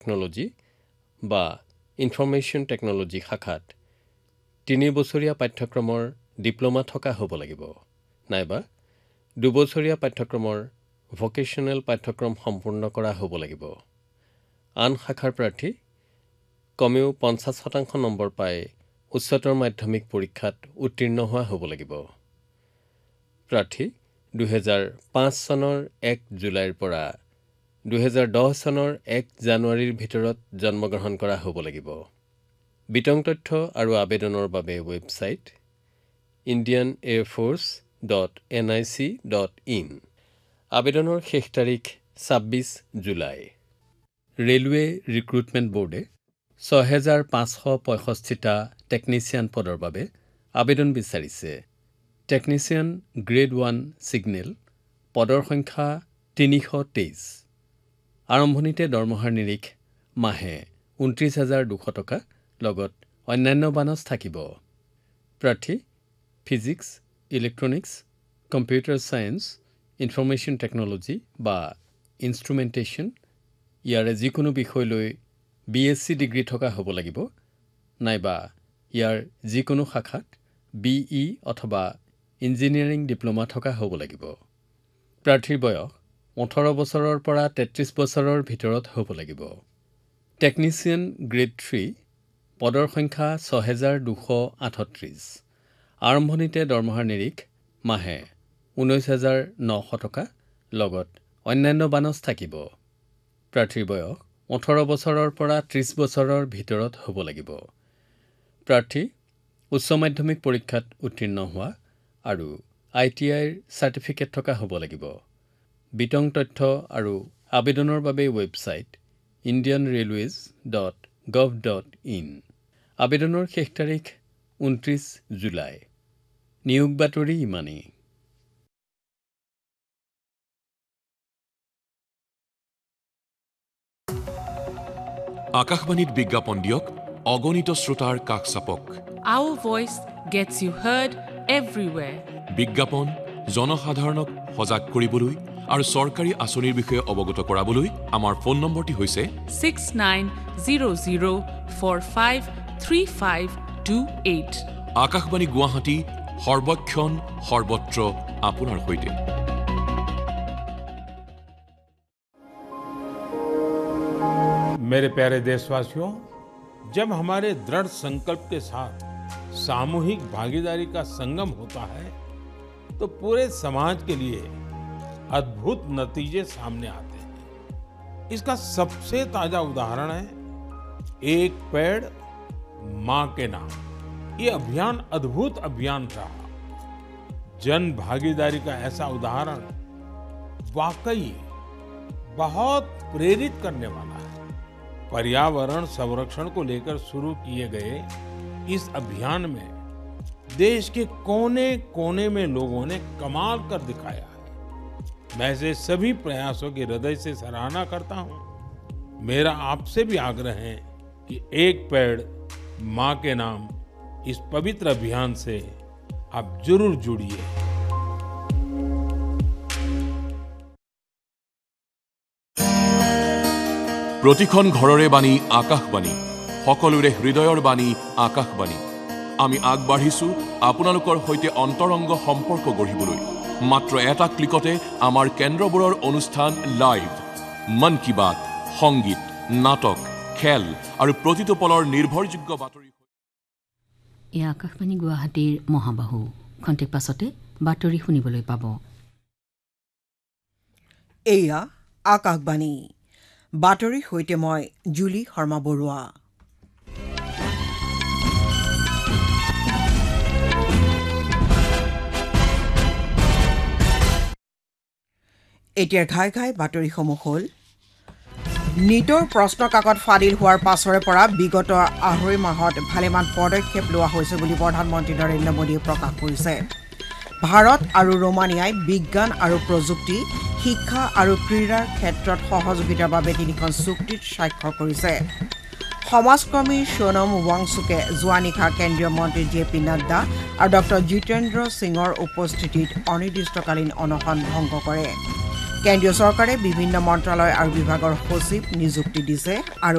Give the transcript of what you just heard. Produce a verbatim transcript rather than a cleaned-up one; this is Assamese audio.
টেকন'লজি বা ইনফৰমেশ্যন টেকন'লজি শাখাত তিনি বছৰীয়া পাঠ্যক্ৰমৰ ডিপ্ল'মা থকা হ'ব লাগিব নাইবা দুবছৰীয়া পাঠ্যক্ৰমৰ ভকেশ্যনেল পাঠ্যক্ৰম সম্পূৰ্ণ কৰা হ'ব লাগিব। আন শাখাৰ প্ৰাৰ্থী কমেও পঞ্চাছ শতাংশ নম্বৰ পাই উচ্চতৰ মাধ্যমিক পৰীক্ষাত উত্তীৰ্ণ হোৱা হ'ব লাগিব। প্ৰাৰ্থী দুহেজাৰ পাঁচ চনৰ এক জুলাইৰ পৰা দুহেজাৰ দহ চনৰ এক জানুৱাৰীৰ ভিতৰত জন্মগ্ৰহণ কৰা হ'ব লাগিব। বিতং তথ্য আৰু আবেদনৰ বাবে website Indian air force dot N I C dot in. আবেদনৰ শেষ তাৰিখ ছাব্বিছ জুলাই। ৰেলৱে ৰিক্ৰুটমেণ্ট বোৰ্ডে ছয় হাজাৰ পাঁচশ পঁয়ষষ্ঠিটা টেকনিচিয়ান পদৰ বাবে আবেদন বিচাৰিছে। টেকনিচিয়ান গ্ৰেড ওৱান ছিগনেল পদৰ সংখ্যা তিনিশ তেইছ। আৰম্ভণিতে দৰমহাৰ নিৰিখ মাহে ঊনত্ৰিছ হাজাৰ দুশ টকা লগত অন্যান্য বানচ থাকিব। প্ৰাৰ্থী physics, electronics, computer science, information technology বা ইনষ্ট্ৰুমেণ্টেশ্যন ইয়াৰে যিকোনো বিষয় লৈ বি এছ চি ডিগ্ৰী থকা হ'ব লাগিব নাইবা ইয়াৰ যিকোনো শাখাত বি ই অথবা ইঞ্জিনিয়াৰিং ডিপ্ল'মা থকা হ'ব লাগিব। প্ৰাৰ্থীৰ বয়স ওঠৰ বছৰৰ পৰা তেত্ৰিছ বছৰৰ ভিতৰত হ'ব লাগিব। টেকনিচিয়ান গ্ৰেড থ্ৰী পদৰ সংখ্যা ছয় হাজাৰ দুশ আঠত্ৰিছ। আৰম্ভণিতে দৰমহাৰ নিৰিখ মাহে ঊনৈছ হাজাৰ নশ টকা লগত অন্যান্য বানচ থাকিব। প্ৰাৰ্থীৰ বয়স ওঠৰ বছৰৰ পৰা ত্ৰিছ বছৰৰ ভিতৰত হ'ব লাগিব। প্ৰাৰ্থী উচ্চ মাধ্যমিক পৰীক্ষাত উত্তীৰ্ণ হোৱা আৰু আই টি আইৰ চাৰ্টিফিকেট থকা হ'ব লাগিব। বিতং তথ্য আৰু আবেদনৰ বাবে website Indian railways dot gov dot in. আবেদনৰ শেষ তাৰিখ ঊনত্ৰিছ জুলাই। নিয়োগ বাতৰি ইমানেই। আকাশবাণীত বিজ্ঞাপন দিয়ক, অগণিত শ্ৰোতাৰ কাষ চাপক। Our voice gets you heard everywhere. বিজ্ঞাপন জনসাধাৰণক সজাগ কৰিবলৈ আৰু চৰকাৰী আঁচনিৰ বিষয়ে অৱগত কৰাবলৈ আমাৰ ফোন নম্বৰটি হৈছে six nine zero zero four five three five two eight. Akashvani Guwahati সৰ্বক্ষণ সৰ্বত্ৰ আপোনাৰ সৈতে। मेरे प्यारे देशवासियों, जब हमारे दृढ़ संकल्प के साथ सामूहिक भागीदारी का संगम होता है तो पूरे समाज के लिए अद्भुत नतीजे सामने आते हैं। इसका सबसे ताजा उदाहरण है एक पेड़ मां के नाम। ये अभियान अद्भुत अभियान रहा। जन भागीदारी का ऐसा उदाहरण वाकई बहुत प्रेरित करने वाला है। पर्यावरण संरक्षण को लेकर शुरू किए गए इस अभियान में देश के कोने कोने में लोगों ने कमाल कर दिखाया है। मैं ऐसे सभी प्रयासों की हृदय से सराहना करता हूं। मेरा आपसे भी आग्रह है कि एक पेड़ मां के नाम इस पवित्र अभियान से आप जरूर जुड़िए। প্ৰতিখন ঘৰৰে বাণী আকাশবাণী, সকলোৰে হৃদয়ৰ বাণী আকাশবাণী। আমি আগবাঢ়িছো আপোনালোকৰ সৈতে অন্তৰংগ সম্পৰ্ক গঢ়িবলৈ। মাত্ৰ এটা ক্লিকতে আমাৰ কেন্দ্ৰবোৰৰ অনুষ্ঠান লাইভ, মন কী বাত, সংগীত, নাটক, খেল আৰু প্ৰতিটো পলৰ নিৰ্ভৰযোগ্য বাতৰি। এই আকাশবাণী গুৱাহাটীৰ মহাবাহু। খন্তেক পাছতে বাতৰি শুনিবলৈ পাব। এয়া আকাশবাণী বাতৰিৰ সৈতে মই জুলি শৰ্মা বৰুৱা। এতিয়াৰ ঘাই ঘাই বাতৰিসমূহ হ'ল নীটৰ প্ৰশ্ন কাকত ফাদিল হোৱাৰ পাছৰে পৰা বিগত আঢ়ৈ মাহত ভালেমান পদক্ষেপ লোৱা হৈছে বুলি প্ৰধানমন্ত্ৰী নৰেন্দ্ৰ মোদীয়ে প্ৰকাশ কৰিছে। ভাৰত আৰু ৰোমানিয়াই বিজ্ঞান আৰু প্ৰযুক্তি, শিক্ষা আৰু ক্ৰীড়াৰ ক্ষেত্ৰত সহযোগিতাৰ বাবে তিনিখন চুক্তিত স্বাক্ষৰ কৰিছে। সমাজকৰ্মী সোনম ৱাংচুকে যোৱা নিশা কেন্দ্ৰীয় মন্ত্ৰী জে পি নাড্ডা আৰু ডক্টৰ জিতেন্দ্ৰ সিঙৰ উপস্থিতিত অনিৰ্দিষ্টকালীন অনশন ভংগ কৰে। কেন্দ্ৰীয় চৰকাৰে বিভিন্ন মন্ত্ৰালয় আৰু বিভাগৰ সচিব নিযুক্তি দিছে আৰু